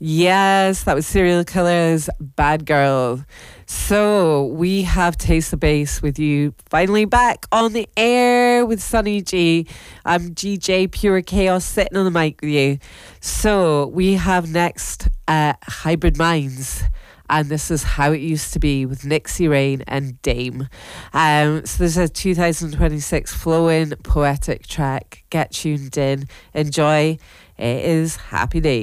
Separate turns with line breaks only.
Yes, that was Serial Killers, Bad Girl. So we have Taste the Bass with you finally back on the air with Sunny G. I'm GJ Pure Chaos sitting on the mic with you. So we have next Hybrid Minds. And this is How It Used to Be with Nixie Rain and Dame. So there's a 2026 flowing poetic track. Get tuned in. Enjoy. It is Happy Days.